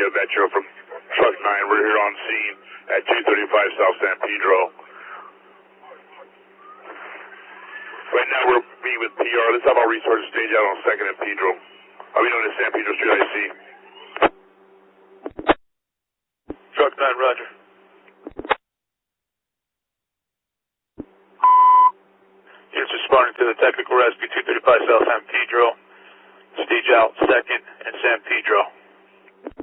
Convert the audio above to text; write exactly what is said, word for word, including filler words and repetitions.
Columbia Metro from Truck nine. We're here on scene at two thirty-five South San Pedro. Right now we're meeting with P R. Let's have our resources stage out on second and Pedro. Are we known as San Pedro Street, I see. Truck nine, roger. Units responding to the technical rescue two thirty-five South San Pedro. Stage out second and San Pedro.